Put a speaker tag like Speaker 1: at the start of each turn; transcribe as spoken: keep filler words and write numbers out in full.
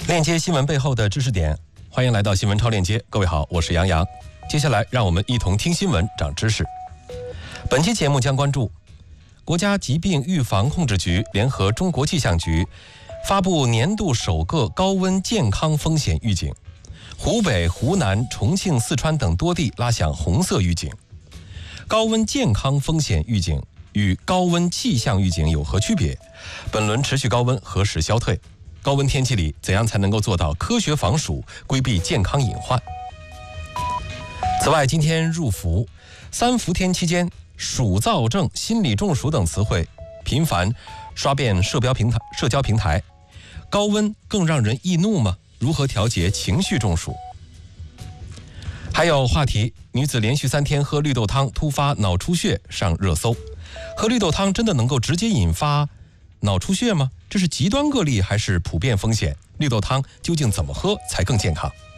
Speaker 1: 链接新闻背后的知识点，欢迎来到新闻超链接。各位好，我是杨洋。接下来让我们一同听新闻长知识。本期节目将关注国家疾病预防控制局联合中国气象局发布年度首个高温健康风险预警，湖北、湖南、重庆、四川等多地拉响红色预警。高温健康风险预警与高温气象预警有何区别？本轮持续高温何时消退？高温天气里怎样才能够做到科学防暑，规避健康隐患？此外，今天入伏，三伏天期间，暑燥症、心理中暑等词汇频繁刷遍社交平台。社交平台，高温更让人易怒吗？如何调节情绪中暑？还有话题，女子连续三天喝绿豆汤突发脑出血上热搜。喝绿豆汤真的能够直接引发脑出血吗？这是极端个例还是普遍风险？绿豆汤究竟怎么喝才更健康？